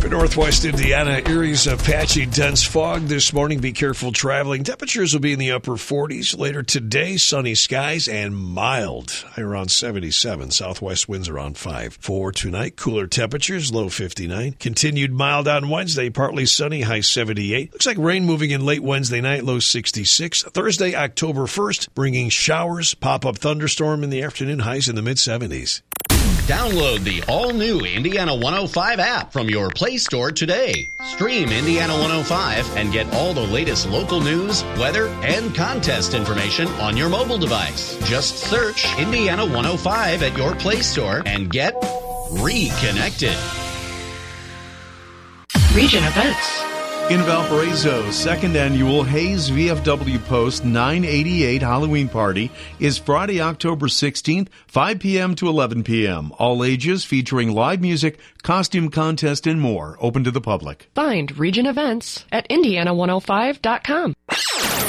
Northwest Indiana, areas of patchy, dense fog this morning. Be careful traveling. Temperatures will be in the upper 40s. Later today, sunny skies and mild. High around 77. Southwest winds around 5. For tonight, cooler temperatures, low 59. Continued mild on Wednesday, partly sunny, high 78. Looks like rain moving in late Wednesday night, low 66. Thursday, October 1st, bringing showers, pop-up thunderstorm in the afternoon, highs in the mid-70s. Download the all-new Indiana 105 app from your Play Store today. Stream Indiana 105 and get all the latest local news, weather, and contest information on your mobile device. Just search Indiana 105 at your Play Store and get reconnected. Region events. In Valparaiso, second annual Hayes VFW Post 988 Halloween Party is Friday, October 16th, 5 p.m. to 11 p.m. All ages, featuring live music, costume contest, and more. Open to the public. Find region events at Indiana105.com.